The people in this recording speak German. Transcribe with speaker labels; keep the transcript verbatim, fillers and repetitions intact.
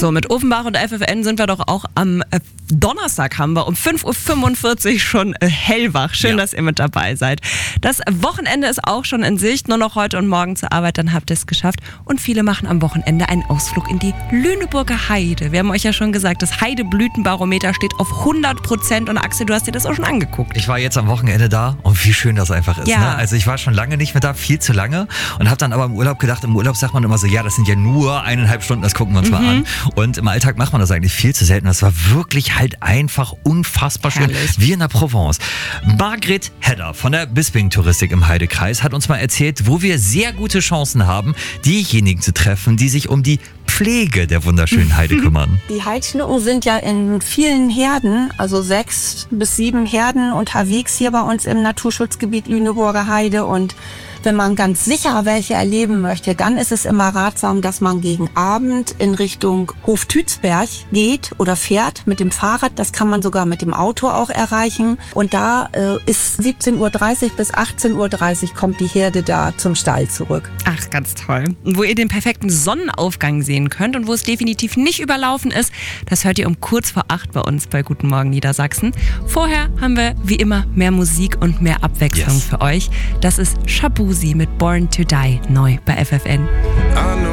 Speaker 1: So, mit Ofenbach und F F N sind wir doch auch am äh, Donnerstag haben wir um fünf Uhr fünfundvierzig schon äh, hellwach. Schön, ja. dass ihr mit dabei seid. Das Wochenende ist auch schon in Sicht. Nur noch heute und morgen zur Arbeit, dann habt ihr es geschafft. Und viele machen am Wochenende einen Ausflug in die Lüneburger Heide. Wir haben euch ja schon gesagt, das Heideblütenbarometer steht auf hundert Prozent. Und Axel, du hast dir das auch schon angeguckt.
Speaker 2: Ich war jetzt am Wochenende da und wie schön das einfach ist.
Speaker 1: Ja.
Speaker 2: Ne? Also ich war schon lange nicht mehr da, viel zu lange. Und habe dann aber im Urlaub gedacht, im Urlaub sagt man immer so, ja, das sind ja nur eineinhalb Stunden, das gucken wir uns mhm. mal an. Und im Alltag macht man das eigentlich viel zu selten. Das war wirklich halt einfach unfassbar schön.
Speaker 1: Herrlich.
Speaker 2: Wie in der Provence. Margret Hedder von der Bisping Touristik im Heidekreis hat uns mal erzählt, wo wir sehr gute Chancen haben, diejenigen zu treffen, die sich um die Pflege der wunderschönen Heide kümmern.
Speaker 3: Die Heidschnucken sind ja in vielen Herden, also sechs bis sieben Herden unterwegs hier bei uns im Naturschutzgebiet Lüneburger Heide. Und wenn man ganz sicher welche erleben möchte, dann ist es immer ratsam, dass man gegen Abend in Richtung Hoftütsberg geht oder fährt mit dem Fahrrad. Das kann man sogar mit dem Auto auch erreichen. Und da äh, ist siebzehn Uhr dreißig bis achtzehn Uhr dreißig kommt die Herde da zum Stall zurück.
Speaker 1: Ach, ganz toll. Und wo ihr den perfekten Sonnenaufgang sehen könnt und wo es definitiv nicht überlaufen ist, das hört ihr um kurz vor acht bei uns bei Guten Morgen Niedersachsen. Vorher haben wir wie immer mehr Musik und mehr Abwechslung yes. für euch. Das ist Shabuzi mit Born to Die, neu bei F F N.